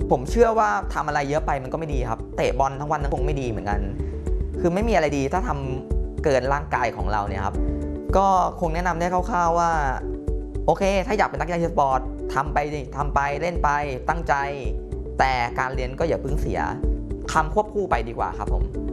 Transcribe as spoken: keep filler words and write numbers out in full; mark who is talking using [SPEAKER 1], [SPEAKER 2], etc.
[SPEAKER 1] ผมเชื่อว่าทำอะไรเยอะไปมันก็ไม่ดีครับเตะบอลทั้งวันทั้งคงไม่ดีเหมือนกันคือไม่มีอะไรดีถ้าทำเกินร่างกายของเราเนี่ยครับก็คงแนะนำได้คร่าวๆว่าโอเคถ้าอยากเป็นนักกีฬาสปอร์ตทำไปดิทำไปเล่นไปตั้งใจแต่การเรียนก็อย่าเพิ่งเสียทำควบคู่ไปดีกว่าครับผม